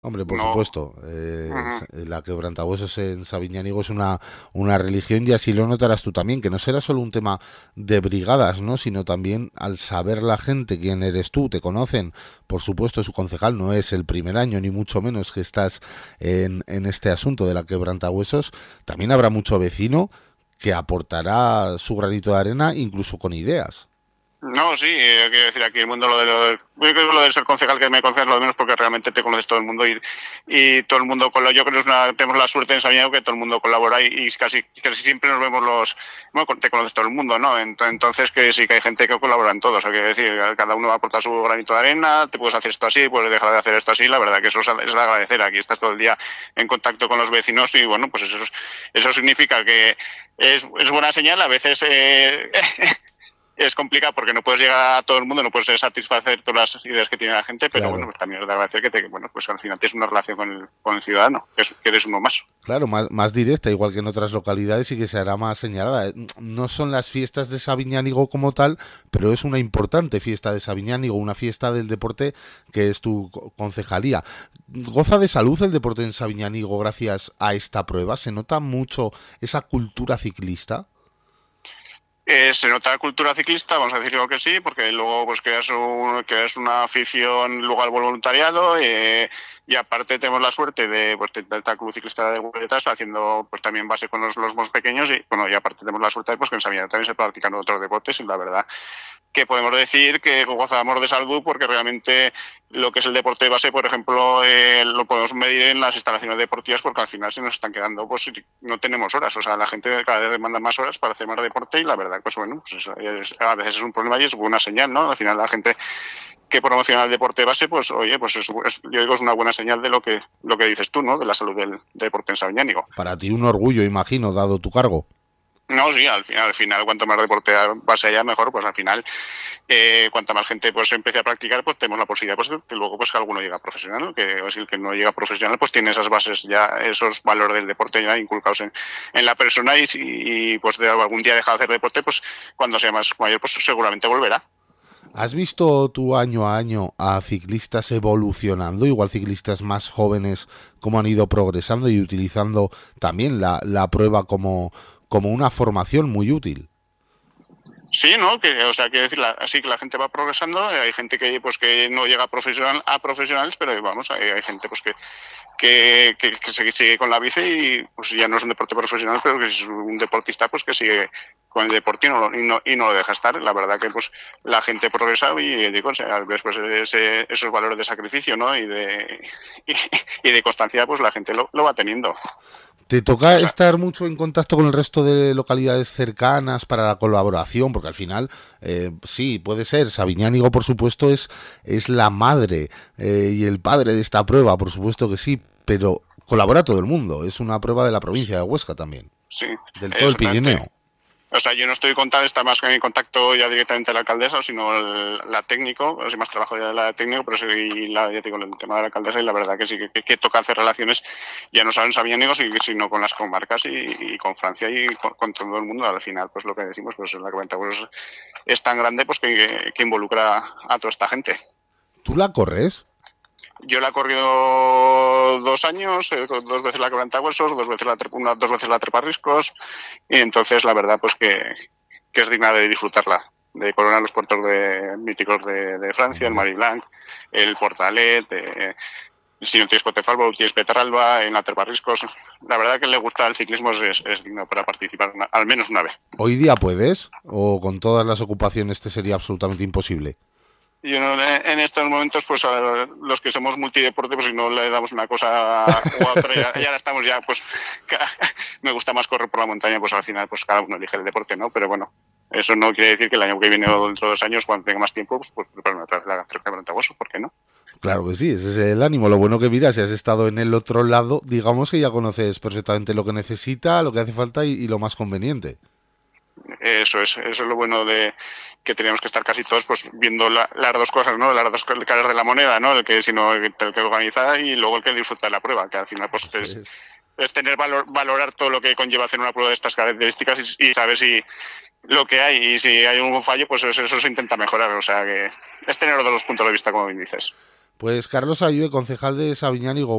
Hombre, por No. supuesto, Ujú. la quebrantahuesos en Sabiñánigo es una religión y así lo notarás tú también, que no será solo un tema de brigadas, ¿no? Sino también al saber la gente quién eres tú, te conocen, por supuesto su concejal no es el primer año, ni mucho menos que estás en este asunto de la quebrantahuesos, también habrá mucho vecino que aportará su granito de arena, incluso con ideas. No, sí, quiero decir, aquí el mundo yo creo que lo de ser concejal que me concedes lo de menos porque realmente te conoces todo el mundo y todo el mundo, yo creo que tenemos la suerte en Sabiñánigo que todo el mundo colabora y casi siempre nos vemos bueno, te conoces todo el mundo, ¿no? Entonces que sí que hay gente que colabora en todo, o sea, que decir, cada uno aporta su granito de arena, te puedes hacer esto así, puedes dejar de hacer esto así, la verdad que eso es de agradecer, aquí estás todo el día en contacto con los vecinos y bueno, pues eso significa que es buena señal, a veces es complicado porque no puedes llegar a todo el mundo, no puedes satisfacer todas las ideas que tiene la gente, pero bueno, Claro. pues también es de agradecer bueno, pues al final tienes una relación con el ciudadano, que eres uno más. Claro, más directa, igual que en otras localidades y que se hará más señalada. No son las fiestas de Sabiñánigo como tal, pero es una importante fiesta de Sabiñánigo, una fiesta del deporte que es tu concejalía. ¿Goza de salud el deporte en Sabiñánigo gracias a esta prueba? ¿Se nota mucho esa cultura ciclista? Se nota cultura ciclista, vamos a decirlo que sí, porque luego pues que es una afición luego al voluntariado y aparte tenemos la suerte de pues de esta club ciclista de Hueletas haciendo pues también base con los más pequeños y bueno y aparte tenemos la suerte de, pues que en Sabina también se practican otros deportes y la verdad que podemos decir que gozamos de salud porque realmente lo que es el deporte de base, por ejemplo, lo podemos medir en las instalaciones deportivas porque al final se nos están quedando, pues no tenemos horas, o sea, la gente cada vez demanda más horas para hacer más deporte y la verdad, pues bueno, pues eso a veces es un problema y es buena señal, ¿no? Al final la gente que promociona el deporte de base, pues oye, pues yo digo es una buena señal de lo que dices tú, ¿no? De la salud del deporte en Sabiñánigo. Para ti un orgullo, imagino, dado tu cargo. No, sí, al final, cuanto más deporte base haya, mejor, pues al final cuanta más gente pues empiece a practicar, pues tenemos la posibilidad pues, que luego pues que alguno llega a profesional, que es el que no llega a profesional, pues tiene esas bases ya, esos valores del deporte ya inculcados en la persona y pues de algún día deja de hacer deporte, pues cuando sea más mayor, pues seguramente volverá. ¿Has visto tú año a año a ciclistas evolucionando, igual ciclistas más jóvenes, cómo han ido progresando y utilizando también la prueba como una formación muy útil? Sí, ¿no? Que, o sea, quiero decir, así que la gente va progresando, hay gente que pues que no llega a profesionales, pero vamos, hay gente pues que se sigue con la bici y pues ya no es un deporte profesional, pero que es un deportista pues que sigue con el deporte y no lo deja estar. La verdad que pues la gente progresa y digo, o sea, pues, esos valores de sacrificio, ¿no? Y, y de constancia, pues la gente lo va teniendo. ¿Te toca O sea, estar mucho en contacto con el resto de localidades cercanas para la colaboración? Porque al final, sí, puede ser. Sabiñánigo, por supuesto, es la madre y el padre de esta prueba, por supuesto que sí, pero colabora todo el mundo. Es una prueba de la provincia de Huesca también, sí, del todo el exactamente. Pirineo. O sea, yo no estoy contando, está más en contacto ya directamente la alcaldesa, sino la técnico, o sea, más trabajo ya de la técnico, pero sí, ya te digo, el tema de la alcaldesa y la verdad que sí que toca hacer relaciones ya no solo en Sabiñánigo, sino con las comarcas y con Francia y con todo el mundo. Al final, pues lo que decimos, pues la cuenta pues, es tan grande pues que involucra a toda esta gente. ¿Tú la corres? Yo la he corrido 2 años, dos veces la quebrantahuesos, dos veces la treparriscos, y entonces la verdad pues que es digna de disfrutarla, de coronar los puertos míticos de Francia, el Hombre. Marie Blanc, el Portalet, si no tienes Potefalvo, tienes Petaralba, en la Treparriscos. La verdad que le gusta el ciclismo es digno para participar al menos una vez. ¿Hoy día puedes? ¿O con todas las ocupaciones te sería absolutamente imposible? Y en estos momentos, pues a los que somos multideporte, pues si no le damos una cosa u otra, ya estamos ya, pues me gusta más correr por la montaña, pues al final, pues cada uno elige el deporte, ¿no? Pero bueno, eso no quiere decir que el año que viene o dentro de 2 años, cuando tenga más tiempo, pues prepararme otra vez la Trek ¿por qué no? Claro que sí, ese es el ánimo. Lo bueno que mira, si has estado en el otro lado, digamos que ya conoces perfectamente lo que necesita, lo que hace falta y lo más conveniente. Eso es lo bueno de que teníamos que estar casi todos pues viendo las dos cosas, ¿no? Las dos caras de la moneda, ¿no? El que organiza y luego el que disfruta de la prueba, que al final pues Eso es. es tener valorar todo lo que conlleva hacer una prueba de estas características y saber si lo que hay y si hay un fallo, pues eso se intenta mejorar. O sea que es tener los dos puntos de vista, como bien dices. Pues Carlos Ayue, concejal de Sabiñánigo,